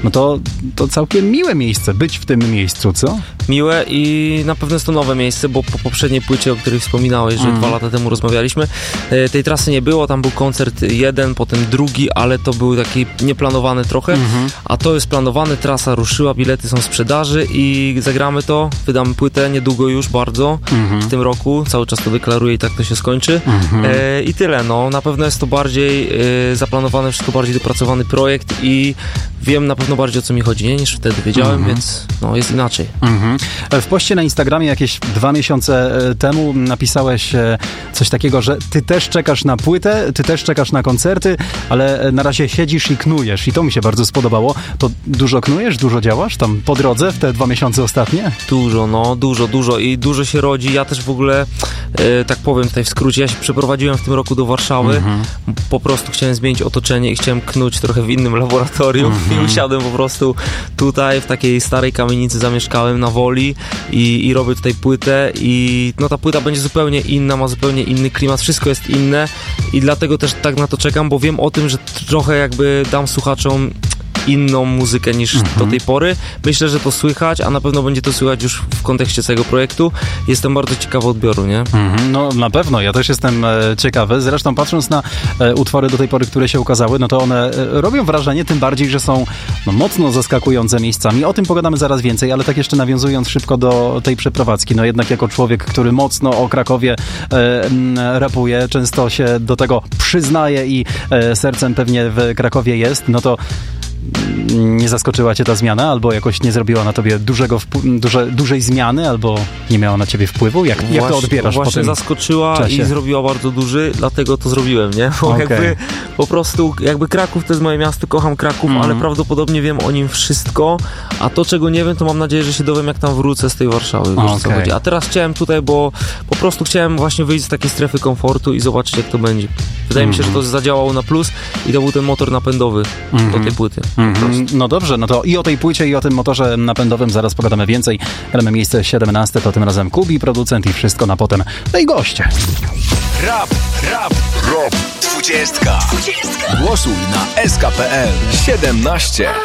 no to całkiem miłe miejsce być w tym miejscu, co? Miłe i na pewno jest to nowe miejsce, bo po poprzedniej płycie, o której wspominałeś, że 2 lata temu rozmawialiśmy, tej trasy nie było, tam był koncert jeden, potem drugi, ale to był taki nieplanowany trochę, a to jest planowany, trasa ruszyła, bilety są w sprzedaży i zagramy to, wydamy płytę niedługo już bardzo, w tym roku, cały czas to deklaruję i tak to się skończy i tyle, no, na pewno jest to bardziej zaplanowany, wszystko bardziej dopracowany projekt i wiem na pewno bardziej o co mi chodzi, nie? Niż wtedy wiedziałem, więc no, jest inaczej. W poście na Instagramie jakieś 2 miesiące temu napisałeś coś takiego, że ty też czekasz na płytę, ty też czekasz na koncerty, ale na razie siedzisz i knujesz i to mi się bardzo spodobało. To dużo knujesz, dużo działasz tam po drodze w te 2 miesiące ostatnie? Dużo, no, dużo i dużo się rodzi. Ja też w ogóle, tak powiem tutaj w skrócie, ja się przeprowadziłem w tym roku do Warszawy, po prostu chciałem zmienić otoczenie i chciałem knuć trochę w innym laboratorium i usiadłem po prostu tutaj w takiej starej kamienicy, zamieszkałem na Woli i robię tutaj płytę i no ta płyta będzie zupełnie inna, ma zupełnie inny klimat, wszystko jest inne i dlatego też tak na to czekam, bo wiem o tym, że trochę jakby dam słuchaczom inną muzykę niż do tej pory. Myślę, że to słychać, a na pewno będzie to słychać już w kontekście całego projektu. Jestem bardzo ciekawy odbioru, nie? No na pewno, ja też jestem ciekawy. Zresztą patrząc na utwory do tej pory, które się ukazały, no to one robią wrażenie, tym bardziej, że są no, mocno zaskakujące miejscami. O tym pogadamy zaraz więcej, ale tak jeszcze nawiązując szybko do tej przeprowadzki, no jednak jako człowiek, który mocno o Krakowie rapuje, często się do tego przyznaje i sercem pewnie w Krakowie jest, no to nie zaskoczyła cię ta zmiana, albo jakoś nie zrobiła na tobie dużej zmiany, albo nie miała na ciebie wpływu? Jak to odbierasz po tym Właśnie zaskoczyła czasie? I zrobiła bardzo duży, dlatego to zrobiłem, nie? Bo jakby po prostu, jakby Kraków to jest moje miasto, kocham Kraków, ale prawdopodobnie wiem o nim wszystko, a to, czego nie wiem, to mam nadzieję, że się dowiem, jak tam wrócę z tej Warszawy, wiesz, co chodzi. A teraz chciałem tutaj, bo po prostu chciałem właśnie wyjść z takiej strefy komfortu i zobaczyć, jak to będzie. Wydaje mi się, że to zadziałało na plus i to był ten motor napędowy do tej płyty. No dobrze, no to i o tej płycie, i o tym motorze napędowym zaraz pogadamy więcej. Gramy miejsce 17, to tym razem Kubi, producent i wszystko na potem. No i goście. Rap 20. Głosuj na SK.pl 17.